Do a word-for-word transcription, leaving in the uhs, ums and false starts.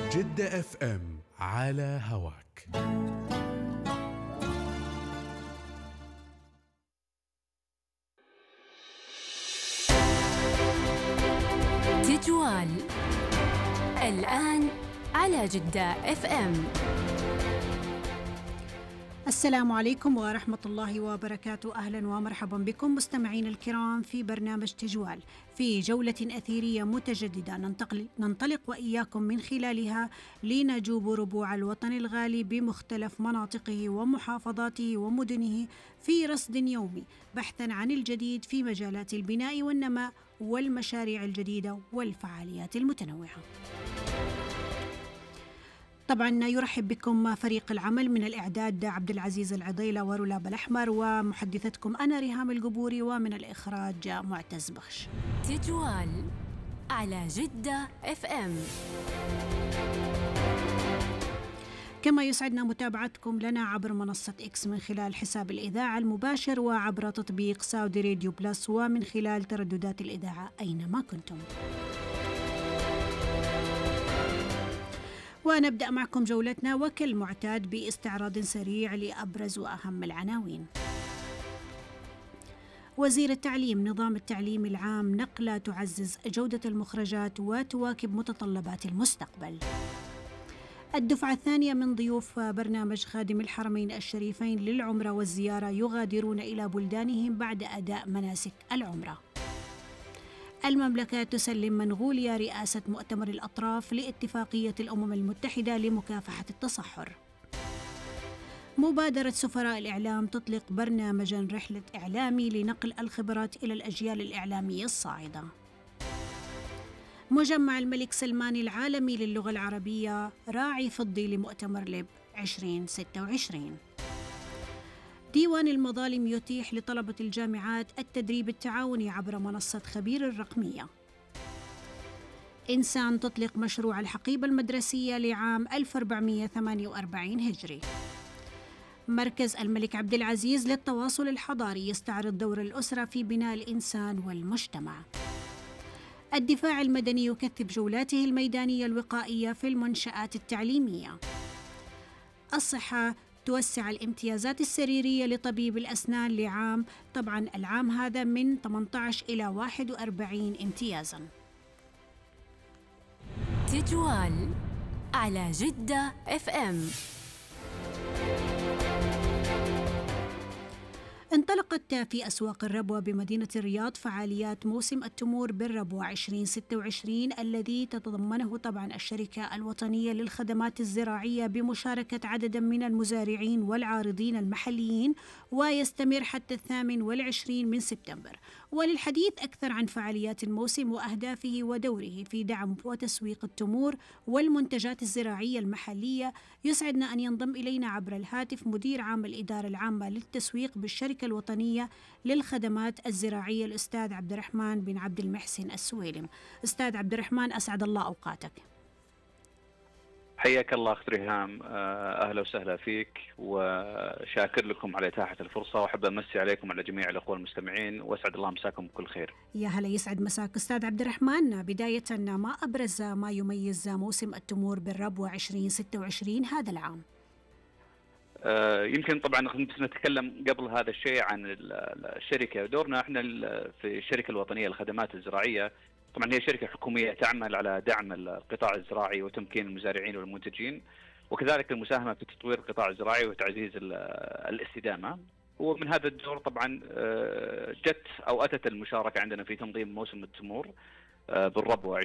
جدة اف ام على هواك. تجوال الآن على جدة اف ام. السلام عليكم ورحمة الله وبركاته. أهلا ومرحبا بكم مستمعين الكرام في برنامج تجوال، في جولة أثيرية متجددة ننتقل ننطلق وإياكم من خلالها لنجوب ربوع الوطن الغالي بمختلف مناطقه ومحافظاته ومدنه في رصد يومي بحثا عن الجديد في مجالات البناء والنماء والمشاريع الجديدة والفعاليات المتنوعة. طبعا يرحب بكم فريق العمل من الإعداد عبد العزيز العضيلة ورولاب الأحمر، ومحدثتكم أنا ريهام القبوري، ومن الإخراج معتز بخش. تجوال على جدة اف ام. كما يسعدنا متابعتكم لنا عبر منصة إكس من خلال حساب الإذاعة المباشر، وعبر تطبيق ساودي راديو بلس، ومن خلال ترددات الإذاعة أينما كنتم. ونبدأ معكم جولتنا وكالمعتاد باستعراض سريع لأبرز وأهم العناوين. وزير التعليم: نظام التعليم العام نقلة تعزز جودة المخرجات وتواكب متطلبات المستقبل. الدفعة الثانية من ضيوف برنامج خادم الحرمين الشريفين للعمرة والزيارة يغادرون إلى بلدانهم بعد أداء مناسك العمرة. المملكة تسلم منغوليا رئاسة مؤتمر الأطراف لاتفاقية الأمم المتحدة لمكافحة التصحر. مبادرة سفراء الإعلام تطلق برنامجاً رحلة إعلامي لنقل الخبرات إلى الأجيال الإعلامية الصاعدة. مجمع الملك سلمان العالمي للغة العربية راعي فضي لمؤتمر لب عشرين ستة وعشرين. ديوان المظالم يتيح لطلبة الجامعات التدريب التعاوني عبر منصة خبير الرقمية. إنسان تطلق مشروع الحقيبة المدرسية لعام ألف وأربعمئة وثمانية وأربعين هجري. مركز الملك عبد العزيز للتواصل الحضاري يستعرض دور الأسرة في بناء الإنسان والمجتمع. الدفاع المدني يكثف جولاته الميدانية الوقائية في المنشآت التعليمية. الصحة توسع الامتيازات السريرية لطبيب الأسنان لعام، طبعا العام هذا من ثمانية عشر إلى واحد وأربعين امتيازاً. تجوال على جدة اف ام. انطلقت في أسواق الربوة بمدينة الرياض فعاليات موسم التمور بالربوة عشرين ستة وعشرين، الذي تتضمنه طبعا الشركة الوطنية للخدمات الزراعية بمشاركة عدد من المزارعين والعارضين المحليين، ويستمر حتى الثامن والعشرين من سبتمبر. وللحديث أكثر عن فعاليات الموسم وأهدافه ودوره في دعم وتسويق التمور والمنتجات الزراعية المحلية، يسعدنا أن ينضم إلينا عبر الهاتف مدير عام الإدارة العامة للتسويق بالشركة الوطنية للخدمات الزراعية الأستاذ عبد الرحمن بن عبد المحسن السويلم. أستاذ عبد الرحمن، أسعد الله أوقاتك. حياك الله أخت ريهام، أهلا وسهلا فيك، وشاكر لكم على إتاحة الفرصة، وأحب أمسي عليكم على جميع الأخوة المستمعين، وأسعد الله مساكم بكل خير. يا هلا، يسعد مساك أستاذ عبد الرحمن. بداية، ما أبرز ما يميز موسم التمور بالربوة عشرين ستة وعشرين هذا العام؟ آه يمكن طبعا بس نتكلم قبل هذا الشيء عن الشركة. دورنا احنا في الشركة الوطنية للخدمات الزراعية، طبعا هي شركة حكومية تعمل على دعم القطاع الزراعي وتمكين المزارعين والمنتجين، وكذلك المساهمة في تطوير القطاع الزراعي وتعزيز الاستدامة. ومن هذا الدور طبعا جت أو أتت المشاركة عندنا في تنظيم موسم التمور بالربوة